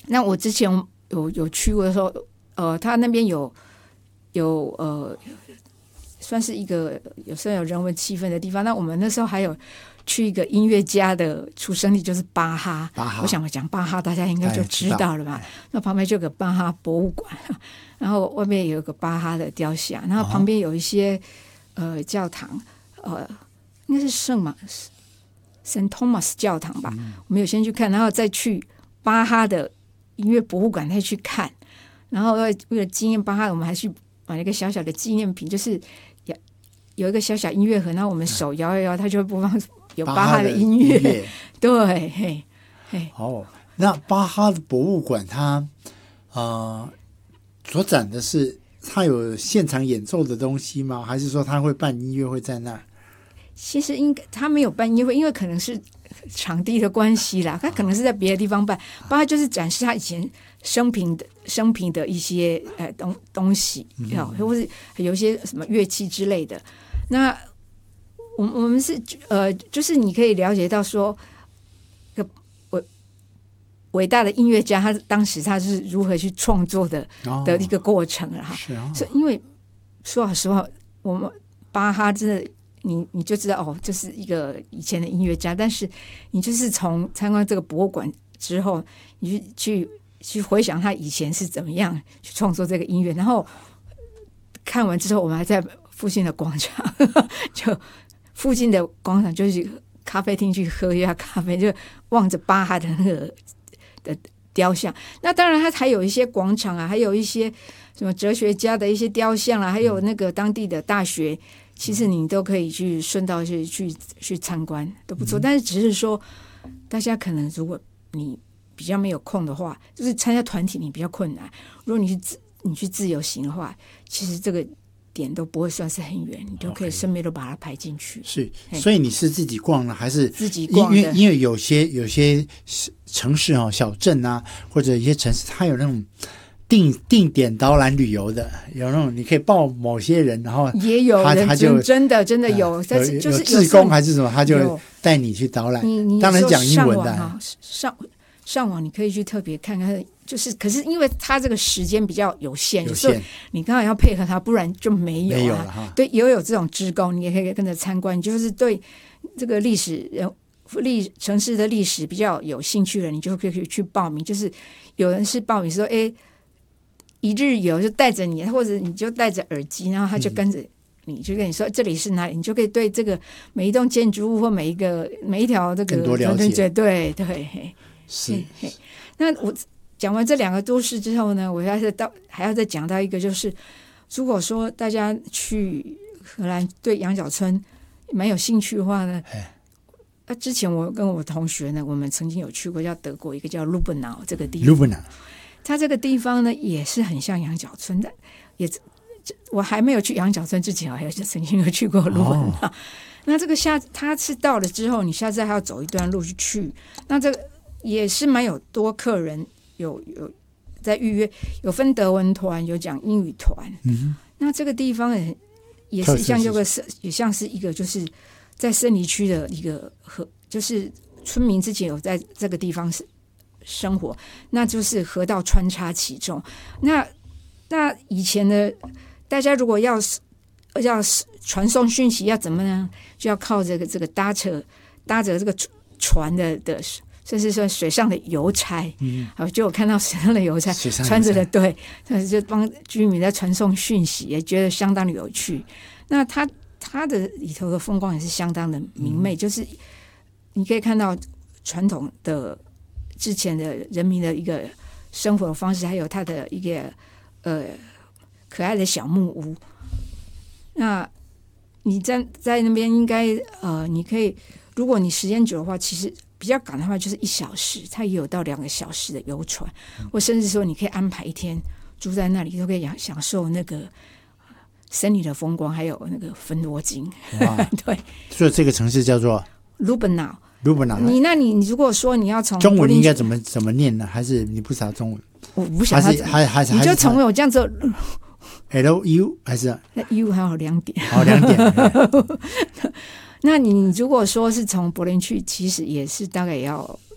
那我之前有去过的时候，他那边有算是一个有时候有人文气氛的地方。那我们那时候还有去一个音乐家的出生地，就是巴哈。我想讲巴哈，大家应该就知道了吧？那旁边就有个巴哈博物馆，然后外面有个巴哈的雕像，然后旁边有一些教堂，应该是圣托马斯教堂吧。我们有先去看，然后再去巴哈的音乐博物馆再去看，然后为了纪念巴哈，我们还去买了一个小小的纪念品，就是有一个小小音乐盒，然后我们手摇一摇，它就会播放有巴哈的音乐。对，嘿。 那巴哈的博物馆它所展的是它有现场演奏的东西吗？还是说它会办音乐会在那儿？ 其实他没有办音乐会，因为可能是场地的关系啦，他可能是在别的地方办。巴哈就是展示他以前生平的一些东西，或是有一些什么乐器之类的。那我们是就是你可以了解到说，伟大的音乐家他当时他是如何去创作的一个过程了哈。所以因为说老实话，我们巴哈真的。你就知道这是一个以前的音乐家，但是你就是从参观这个博物馆之后，你去回想他以前是怎么样去创作这个音乐，然后看完之后，我们还在附近的广场，就附近的广场就去咖啡厅去喝一下咖啡，就望着巴哈的那个的雕像。那当然，它还有一些广场啊，还有一些什么哲学家的一些雕像啊，还有那个当地的大学。其实你都可以去顺道去参观，都不错。但是只是说，大家可能如果你比较没有空的话，就是参加团体你比较困难。如果你去自由行的话，其实这个点都不会算是很远，你就可以顺便都把它排进去。 是，所以你是自己逛呢，还是自己逛的？ 因为有些城市小镇啊，或者一些城市，它有那种。定点导览旅游的，有那种你可以报某些人，然后也有人他就真的有，但是就是有志工还是什么，他就带你去导览。 你当然讲英文的， 上网你可以去特别看看，就是可是因为他这个时间比较有限，所以你刚好要配合他，不然就没有了哈。对，也有这种志工，你也可以跟着参观。你就是对这个城市的历史比较有兴趣的，你就可以去报名。就是有人是报名说，一日游就带着你，或者你就戴着耳机，然后他就跟着你，就跟你说这里是哪里，你就可以对这个每一栋建筑物或每一条这个更多了解。 对， 是。 那我讲完这两个都市之后呢，我还要再讲到一个，就是如果说大家去荷兰对羊角村蛮有兴趣的话呢，之前我跟我同学呢，我们曾经有去过叫德国一个叫卢本瑙这个地方。它这个地方呢，也是很像羊角村的，我还没有去羊角村之前，我也曾经有去过卢本瑙。那这个它是到了之后，你下次还要走一段路去。那这个也是蛮有多客人有在预约，有分德文团，有讲英语团。那这个地方也是像也像是一个就是在森林区的一个就是村民之前有在这个地方生活，那就是河道穿插其中。那以前的大家如果要传送讯息要怎么呢？就要靠这个搭着这个船的甚至说水上的邮差。就我看到水上的邮差穿着的，对，就帮居民在传送讯息，也觉得相当的有趣。那它的里头的风光也是相当的明媚，就是你可以看到传统的之前的人民的一个生活的方式，还有它的一个可爱的小木屋。那你在那边应该你可以，如果你时间久的话，其实比较赶的话就是1小时，它也有到2个小时的游船，或甚至说你可以安排一天住在那里，都可以享受那个森林的风光，还有那个芬多精。对， 所以这个城市叫做卢本瑙。你如果说你要从中文应该怎么念呢？还是你不晓得中文？ 我不晓得，你就从我这样子 LU 还是那 U 还有2点 ，2点。 那你如果说是从柏林去，其实也是大概也要